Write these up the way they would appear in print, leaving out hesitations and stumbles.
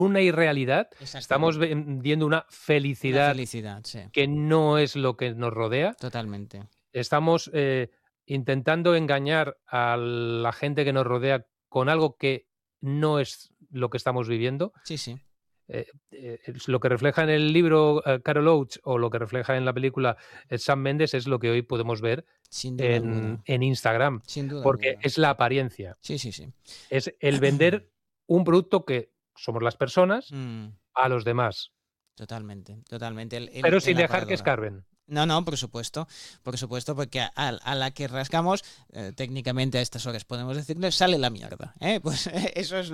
una irrealidad, estamos Exactamente. viendo una Una felicidad felicidad, sí, que no es lo que nos rodea. totalmente. Estamos intentando engañar a la gente que nos rodea con algo que no es lo que estamos viviendo. Sí, sí, Es lo que refleja en el libro Carol Oates o lo que refleja en la película Sam Mendes es lo que hoy podemos ver sin duda en, alguna, en Instagram, sin duda porque alguna. es la apariencia, Sí, sí, sí. es el vender un producto que somos las personas Mm, a los demás, totalmente, totalmente. pero sin El dejar que aparador. escarben. No, no, por supuesto, porque a la que rascamos, técnicamente a estas horas podemos decirle, sale la mierda, ¿eh? Pues eso es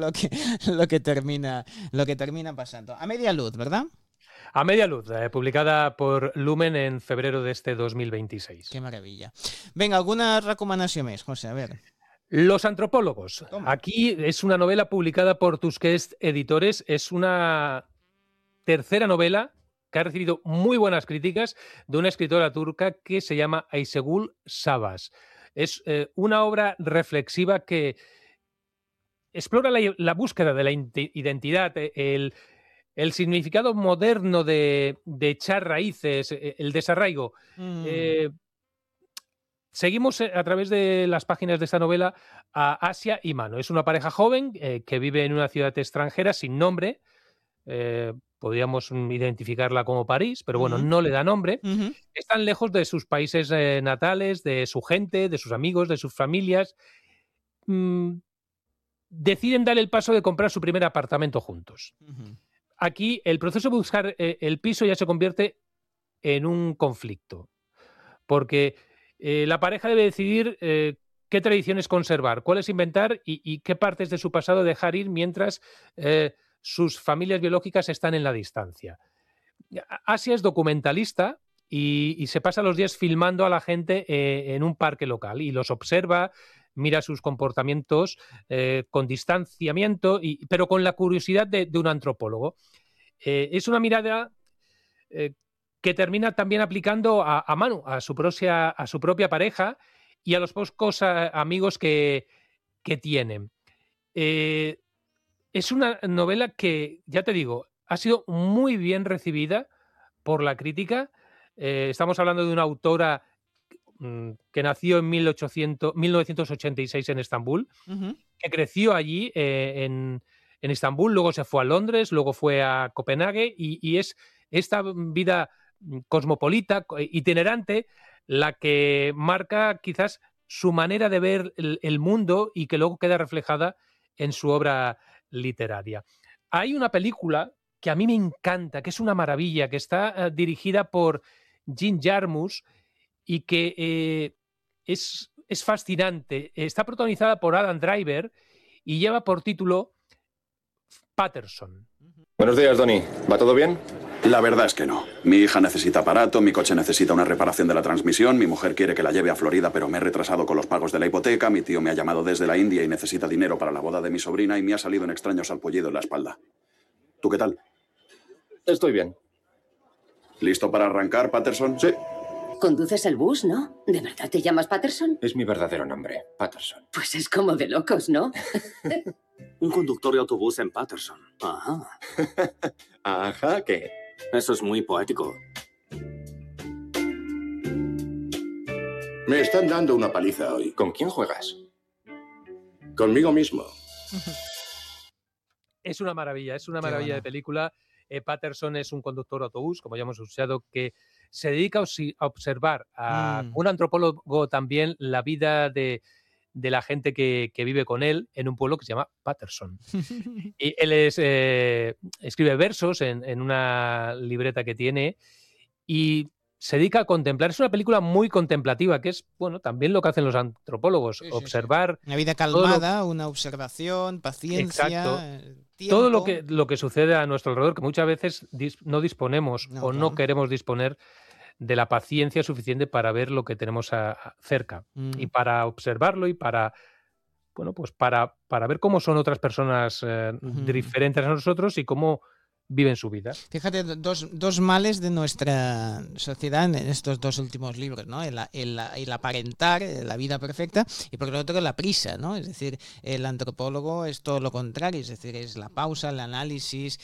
lo que termina pasando. A media luz, ¿verdad? A media luz, publicada por Lumen en febrero de este 2026. Qué maravilla. Venga, alguna recomendación más, José, a ver. Los antropólogos. Toma. Aquí es una novela publicada por Tusquets Editores. Es una tercera novela que ha recibido muy buenas críticas de una escritora turca que se llama Aysegul Sabas. Es una obra reflexiva que explora la búsqueda de la identidad, el significado moderno de echar raíces, el desarraigo. Mm, Eh, Seguimos a través de las páginas de esta novela a Asia y Mano. Es una pareja joven que vive en una ciudad extranjera sin nombre. Podríamos identificarla como París, pero bueno, ujú, no le da nombre. ujú, Están lejos de sus países natales, de su gente, de sus amigos, de sus familias. Mm, Deciden dar el paso de comprar su primer apartamento juntos. ujú. Aquí el proceso de buscar el piso ya se convierte en un conflicto, porque la pareja debe decidir qué tradiciones conservar, cuáles inventar y qué partes de su pasado dejar ir mientras sus familias biológicas están en la distancia. Asia es documentalista y se pasa los días filmando a la gente en un parque local y los observa, mira sus comportamientos con distanciamiento, pero con la curiosidad de un antropólogo. Es una mirada eh, que termina también aplicando a Manu, a su propia pareja y a los pocos amigos que tienen. Eh, es una novela que, ya te digo, ha sido muy bien recibida por la crítica. Estamos hablando de una autora que nació en 1986 en Estambul, Ujú. que creció allí en Estambul, luego se fue a Londres, luego fue a Copenhague y es esta vida cosmopolita, itinerante, la que marca quizás su manera de ver el mundo y que luego queda reflejada en su obra literaria. Hay una película que a mí me encanta, que es una maravilla, que está dirigida por Jim Jarmusch y que es fascinante. Está protagonizada por Adam Driver y lleva por título Patterson. Buenos días, Donny. ¿Va todo bien? La verdad es que no. Mi hija necesita aparato, mi coche necesita una reparación de la transmisión, mi mujer quiere que la lleve a Florida, pero me he retrasado con los pagos de la hipoteca, mi tío me ha llamado desde la India y necesita dinero para la boda de mi sobrina y me ha salido un extraño salpullido en la espalda. ¿Tú qué tal? Estoy bien. ¿Listo para arrancar, Patterson? Sí, Conduces el bus, ¿no? ¿De verdad te llamas Patterson? es mi verdadero nombre, Patterson. Pues es como de locos, ¿no? Un conductor de autobús en Patterson. Ajá. Ajá, ¿qué? Eso es muy poético. Me están dando una paliza hoy. ¿Con quién juegas? Conmigo mismo. Es una Qué maravilla de bueno. película. Patterson es un conductor de autobús, como ya hemos escuchado, que se dedica a observar Mm. un antropólogo también la vida de la gente que vive con él en un pueblo que se llama Patterson. Y él escribe versos en una libreta que tiene y se dedica a contemplar. Es una película muy contemplativa, que es, bueno, también lo que hacen los antropólogos, Sí, sí, sí. observar Una vida todo lo calmada, una observación, exacto, paciencia, todo tiempo. lo que sucede a nuestro alrededor, que muchas veces no disponemos No, o no claro. queremos disponer de la paciencia suficiente para ver lo que tenemos cerca y Mm. para observarlo y para, bueno, pues para ver cómo son otras personas Ujú. diferentes a nosotros y cómo viven su vida. Fíjate, dos males de nuestra sociedad en estos dos últimos libros, ¿no? El aparentar la vida perfecta y por lo otro la prisa, ¿no? Es decir, el antropólogo es todo lo contrario, es decir, es la pausa, el análisis,